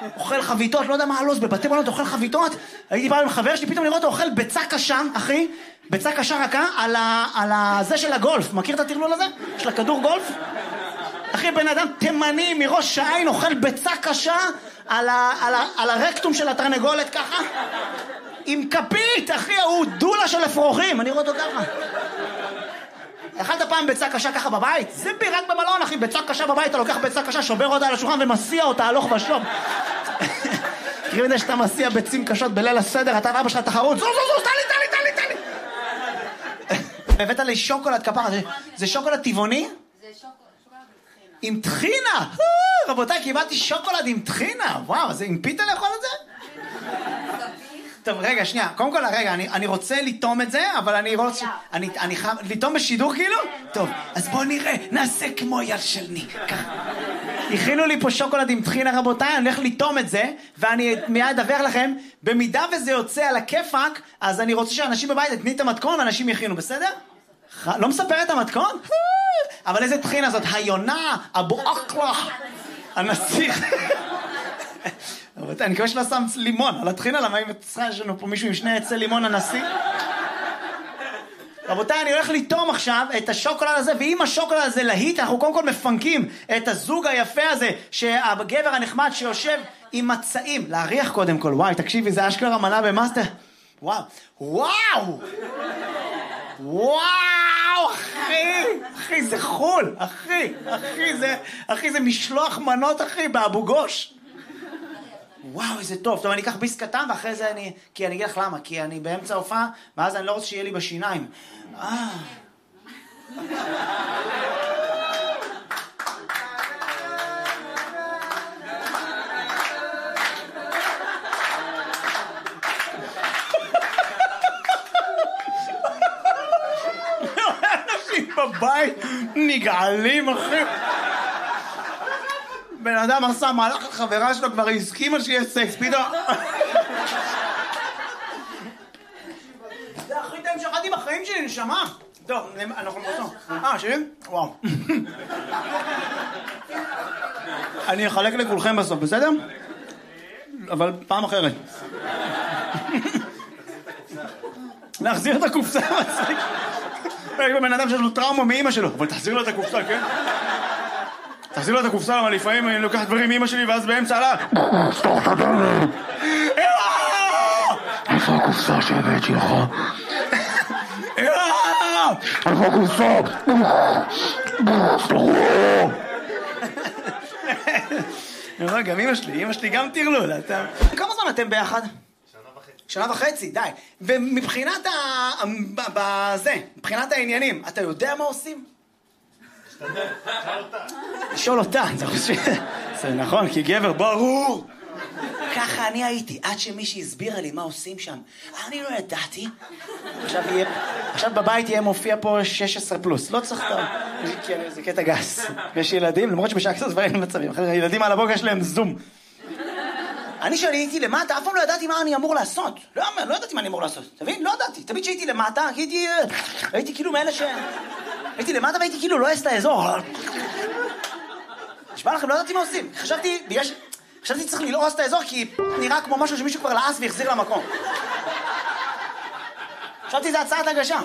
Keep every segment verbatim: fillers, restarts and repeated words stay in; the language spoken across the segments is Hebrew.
אוכל חביתות, לא יודע מה הלו"ז, בבתי מלון אוכל חביתות. הייתי פעם עם חבר שלי, פתאום לראות אותו אוכל ביצה קשה, אחי, ביצה קשה רכה, על ה... על הזה של הגולף. מכיר את הטרלול הזה? של הכדור גולף? אחי, בן אדם תימני מראש העין אוכל ביצה קשה על, ה... על, ה... על הרקטום של התרנגולת ככה, עם כפית, אחי, הוא דולה של אפרוחים, אני רואה אותו ככה. אכלת פעם ביצה קשה ככה בבית? זה בי רק במלון, אחי, ביצה קשה בבית, אתה לוקח ביצה קשה, שובר אותה על השולחן ומסיע אותה הלוך ושוב. מכירים את זה שאתה מסיע ביצים קשות בליל הסדר, אתה ואבא שלך תחרות, זו זו זו, תן לי, תן לי, תן לי, תן לי. הבאת לי שוקולד כפרה, זה שוקולד טבעוני? זה שוקולד עם טחינה. רבותיי, קיבלתי שוקולד עם טחינה. וואו, זה עם פיתה לאכול את זה? טוב, רגע, שנייה. קודם כל, רגע, אני, אני רוצה לטום את זה, אבל אני רוצה... אני, אני חייב... לטום בשידור כאילו? טוב, אז בואו נראה. נעשה כמו ילשלני. ככה. הכינו לי פה שוקולד עם טחינה, רבותיי, אני הולך לטום את זה, ואני מיד אדווח לכם, במידה וזה יוצא על הכיפק, אז אני רוצה שאנשים בבית יתני את המתכון, ואנשים יכינו, בסדר? לא מספר את המתכון? אבל איזה טחינה זאת? היונה, אבו אקלה, הנסיך. רבותיי, אני מקווה שלא שם לימון על הטחינה, למה אם צריכה, יש לנו פה מישהו עם שני עצי לימון הנשיא. רבותיי, אני הולך לטום עכשיו את השוקולד הזה, ואם השוקולד הזה להיט, אנחנו קודם כל מפנקים את הזוג היפה הזה, שהגבר הנחמד שיושב עם מצעים. להריח קודם כל, וואי, תקשיבי, זה אשכרה מנה במאסטר. וואו, וואו! וואו, אחי! אחי, זה חול! אחי, אחי, זה, אחי, זה משלוח מנות, אחי, באבו גוש. וואו, איזה טוב. טוב, אני אקח ביס קטן, ואחרי זה אני... כי אני אגיד לך למה, כי אני באמצע הופעה, ואז אני לא רוצה שיהיה לי בשיניים. אה... אנשים בבית נגעלים, אחי. בן אדם עשה מהלך לחברה שלו, כבר הסכימה שיהיה סקס, פתאום... זה הכי טעים שאכלתי בחיים שלי, נשמה. טוב, אנחנו נבוא. אה, שלי? וואו. אני אחלק לכולכם בסוף, בסדר? אבל פעם אחרת. להחזיר את הקופסה, מצחיק. בן אדם שיש לו טראומה מאמא שלו, אבל תחזיר לו את הקופסה, כן? תחזיר לו את הקופסה, אבל לפעמים אני לוקח דברים מאמא שלי, ואז באמצע עלה... סתוך את הדלת! איפה הקופסה שהבאתי לך? איפה הקופסה? גם אמא שלי, אמא שלי גם תרלול. כמה זמן אתם ביחד? שנה וחצי. שנה וחצי, די. ומבחינת ה... בזה, מבחינת העניינים, אתה יודע מה עושים? לשאול אותה, זה נכון, כי גבר ברור. ככה אני הייתי, עד שמישהי הסבירה לי מה עושים שם. אני לא ידעתי. עכשיו בבית יהיה מופיע פה שש עשרה פלוס. לא צריך טוב. זה קטע גס. יש ילדים, למרות שבשעה כזאת כבר אין מצבים. ילדים על הבוקר שלהם זום. אני שהייתי למטה, אף פעם לא ידעתי מה אני אמור לעשות. לא, לא ידעתי מה אני אמור לעשות. תבין? לא ידעתי. תמיד שהייתי למטה, הייתי... הייתי כאילו מאלה ש... הייתי למטה והייתי כאילו לא אעש את האזור. נשמע לכם, לא ידעתי מה עושים. חשבתי, בגלל ש... חשבתי צריך ללעוס את האזור כי נראה כמו משהו שמישהו כבר לעס והחזיר למקום. חשבתי זה הצעת הגשה.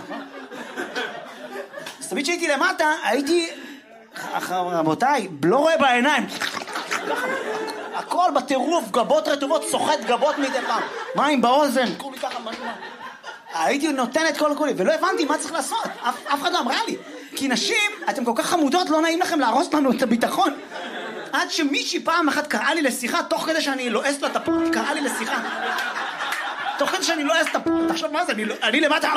אז תמיד שהייתי למטה, הייתי... רבותיי, לא רואה בעיניים. הכל בטירוף, גבות רטובות, סוחט גבות מדי פעם. מים באוזן, כולי ככה משהו. הייתי נותן את כל הכולי, ולא הבנתי מה צריך לעשות. אף, אף אחד לא אמרה לי. כי נשים, אתם כל כך חמודות, לא נעים לכם להרוס לנו את הביטחון. עד שמישהי פעם אחת קראה לי לשיחה, תוך כדי שאני לועס לה את הפות, קראה לי לשיחה. תוך כדי שאני לועס את הפות. תחשוב מה זה, אני, אני למטה...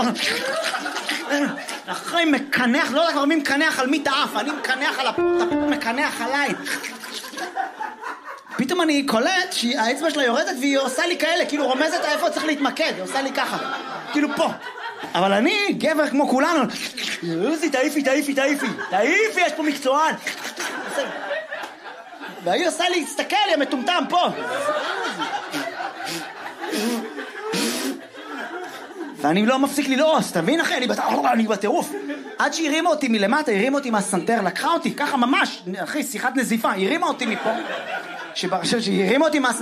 אחרי מקנח, לא יודע כבר מי מקנח על מי תאף, אני מקנח על הפות, הפות מקנח עליי. פתאום אני קולט שהאצבע שלה יורדת והיא עושה לי כאלה, כאילו רומזת איפה צריך להתמקד, היא עושה לי ככה, כאילו פה. אבל אני, גבר כמו כולנו, יוזי, תעיפי, תעיפי, תעיפי, תעיפי, יש פה מקצוען. והיא עושה לי, תסתכל, היא מטומטם פה. ואני לא מפסיק ללעוס, תבין אחי, אני, בת... אני בטירוף. עד שהרימה אותי מלמטה, הרימה אותי מהסנטר, לקחה אותי, ככה ממש, אחי, שיחת נזיפה, הרימה אותי מפה. שהיא הרימה אותי מהסנטר.